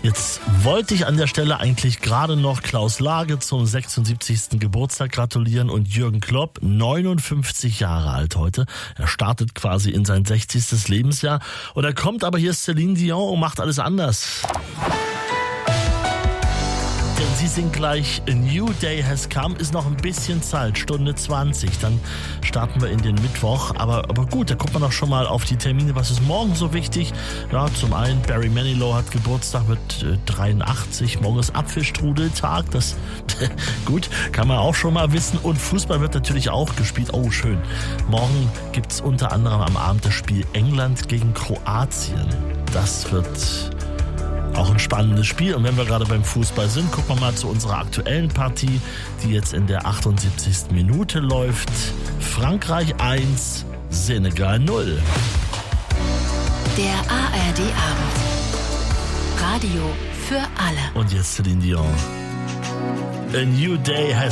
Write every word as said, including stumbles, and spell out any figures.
Jetzt wollte ich an der Stelle eigentlich gerade noch Klaus Lage zum sechsundsiebzigsten Geburtstag gratulieren und Jürgen Klopp, neunundfünfzig Jahre alt heute. Er startet quasi in sein sechzigstes Lebensjahr. Und er kommt aber, hier ist Celine Dion und macht alles anders. Denn sie singt gleich A New Day Has Come, ist noch ein bisschen Zeit, Stunde zwanzig, dann starten wir in den Mittwoch, aber, aber gut, da guckt man doch schon mal auf die Termine, was ist morgen so wichtig? Ja, zum einen Barry Manilow hat Geburtstag, wird äh, dreiundachtzig, morgen ist Apfelstrudeltag, das, gut, kann man auch schon mal wissen, und Fußball wird natürlich auch gespielt, oh schön, morgen gibt's unter anderem am Abend das Spiel England gegen Kroatien, das wird auch ein spannendes Spiel. Und wenn wir gerade beim Fußball sind, gucken wir mal zu unserer aktuellen Partie, die jetzt in der achtundsiebzigsten Minute läuft. Frankreich eins, Senegal null. Der A R D-Abend. Radio für alle. Und jetzt Celine Dion. A New Day Has